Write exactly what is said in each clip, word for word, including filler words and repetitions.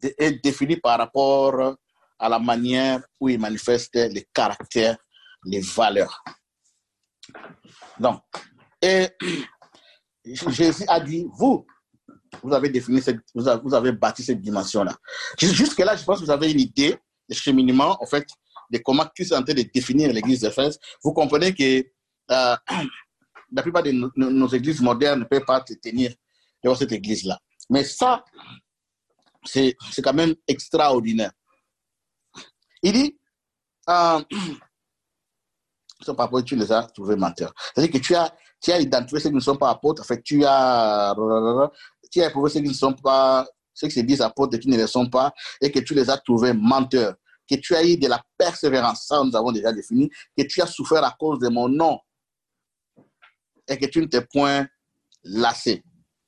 est défini par rapport à la manière où il manifeste les caractères, les valeurs. Donc, et Jésus a dit, vous, vous avez défini, cette, vous, avez, vous avez bâti cette dimension-là. Jusque-là, je pense que vous avez une idée de cheminement, en fait, de comment Christ est en train de définir l'église d'Éphèse. Vous comprenez que euh, la plupart de nos, nos églises modernes ne peuvent pas se tenir devant cette église-là. Mais ça, c'est quand même extraordinaire. Il dit, euh, ils ne sont pas apôtres, tu les as trouvés menteurs. C'est-à-dire que tu as, tu as identifié ceux qui ne sont pas apôtres, en fait, tu as, tu as éprouvé ceux qui ne sont pas, ceux qui se disent apôtres et qui ne le sont pas, et que tu les as trouvés menteurs, que tu as eu de la persévérance, ça nous avons déjà défini, que tu as souffert à cause de mon nom, et que tu ne t'es point lassé.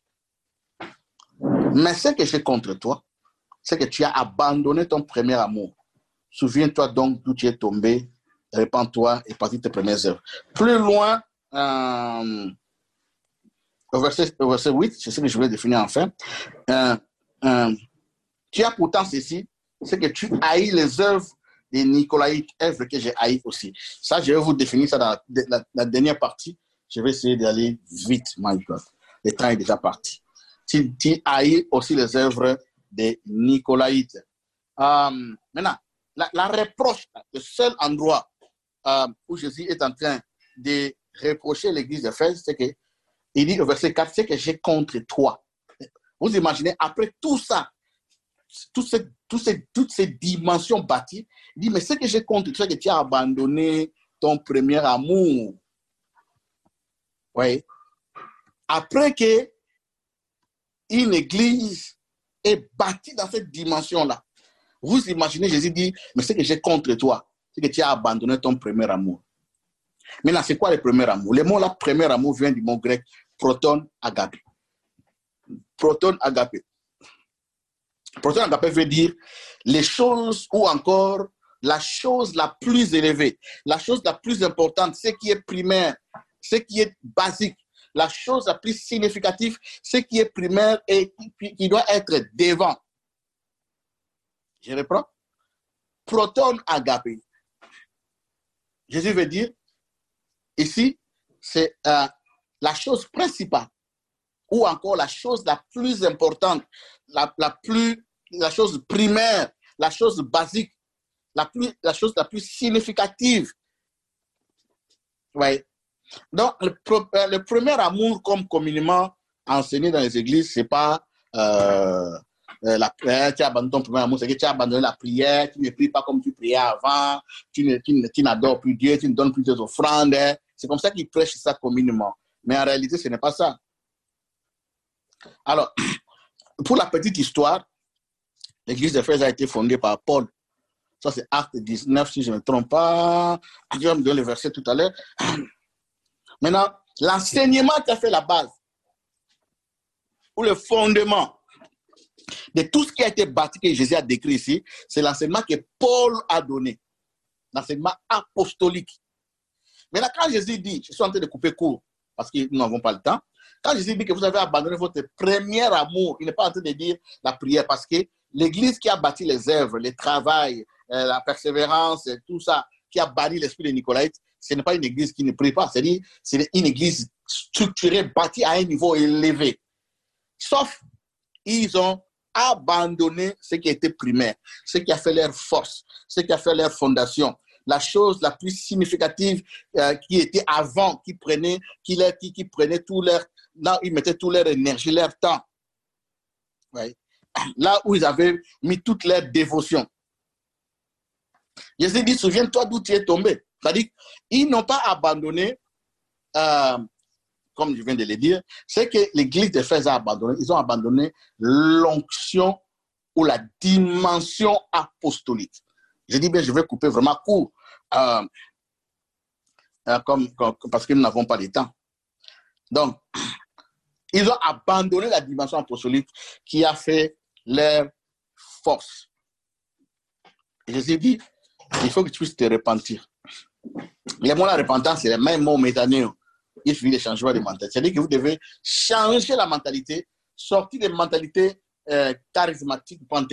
Mais ce que j'ai contre toi, c'est que tu as abandonné ton premier amour. Souviens-toi donc d'où tu es tombé, répands-toi et pratique tes premières œuvres. Plus loin, euh, au, verset, au verset huit, c'est ce que je voulais définir enfin. Euh, euh, tu as pourtant ceci, c'est que tu haïs les œuvres des Nicolaïtes, œuvres que j'ai haïs aussi. Ça, je vais vous définir ça dans la, la, la dernière partie. Je vais essayer d'aller vite, my God. Le temps est déjà parti. Tu, tu haïs aussi les œuvres des Nicolaïtes. Euh, maintenant, la, la reproche, le seul endroit euh, où Jésus est en train de reprocher l'église d'Éphèse, c'est que il dit au verset quatre, c'est que j'ai contre toi. Vous imaginez, après tout ça, tout ce, tout ce, toutes ces dimensions bâties, il dit, mais ce que j'ai contre toi, c'est que tu as abandonné ton premier amour. Oui. Après que une église est bâtie dans cette dimension-là, vous imaginez, Jésus dit, mais ce que j'ai contre toi, c'est que tu as abandonné ton premier amour. Maintenant, c'est quoi le premier amour? Le mot là, premier amour vient du mot grec proton agapé. Proton agapé. Proton agapé veut dire les choses ou encore la chose la plus élevée, la chose la plus importante, ce qui est primaire, ce qui est basique, la chose la plus significative, ce qui est primaire et qui, qui doit être devant. Je reprends. Proton agapé. Jésus veut dire, ici, c'est euh, la chose principale, ou encore la chose la plus importante, la, la, plus, la chose primaire, la chose basique, la, plus, la chose la plus significative. Ouais. Donc, le, le premier amour, comme communément enseigné dans les églises, ce n'est pas euh, la prière, tu abandonnes ton premier amour, c'est que tu as abandonné la prière, tu ne pries pas comme tu priais avant, tu, ne, tu, ne, tu n'adores plus Dieu, tu ne donnes plus tes offrandes. C'est comme ça qu'ils prêchent ça communément. Mais en réalité, ce n'est pas ça. Alors, pour la petite histoire, l'église d'Éphèse a été fondée par Paul. Ça, c'est Acte dix-neuf, si je ne me trompe pas. Je vais me donner le verset tout à l'heure. Maintenant, l'enseignement qui a fait la base, ou le fondement de tout ce qui a été bâti, que Jésus a décrit ici, c'est l'enseignement que Paul a donné. L'enseignement apostolique. Maintenant, quand Jésus dit, je suis en train de couper court, parce que nous n'avons pas le temps, quand Jésus dit que vous avez abandonné votre premier amour, il n'est pas en train de dire la prière, parce que l'église qui a bâti les œuvres, le travail, euh, la persévérance, tout ça, qui a bâti l'esprit de Nicolaïte, ce n'est pas une église qui ne prie pas, c'est-à-dire c'est une église structurée, bâtie à un niveau élevé. Sauf, ils ont abandonné ce qui était primaire, ce qui a fait leur force, ce qui a fait leur fondation. La chose la plus significative euh, qui était avant, qui prenait, qui, leur, qui, qui prenait tout leur, là où ils mettaient toute leur énergie, leur temps. Ouais. Là où ils avaient mis toute leur dévotion. Jésus dit, souviens-toi d'où tu es tombé. C'est-à-dire, ils n'ont pas abandonné, euh, comme je viens de le dire, c'est que l'église d'Éphèse a abandonné, ils ont abandonné l'onction ou la dimension apostolique. Je dis bien, je vais couper vraiment court, euh, euh, comme, comme, parce que nous n'avons pas de temps. Donc, ils ont abandonné la dimension apostolique qui a fait leur force. Et Jésus dit, il faut que tu puisses te repentir. Les mots de la repentance, c'est les mêmes mots métanéo. Il suffit de changer de mentalité. C'est-à-dire que vous devez changer la mentalité, sortir des mentalités euh, charismatiques,